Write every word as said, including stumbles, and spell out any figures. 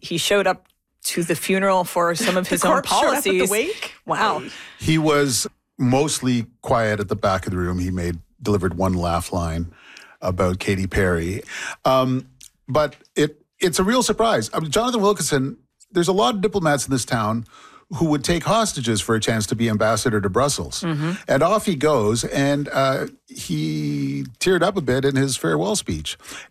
he showed up to the funeral for some of his own corpse showed up at the policies. wake? Wow. He was mostly quiet at the back of the room. He made delivered one laugh line about Katy Perry. Um, but it it's a real surprise. I mean, Jonathan Wilkinson, there's a lot of diplomats in this town who would take hostages for a chance to be ambassador to Brussels. Mm-hmm. And off he goes, and uh, he teared up a bit in his farewell speech.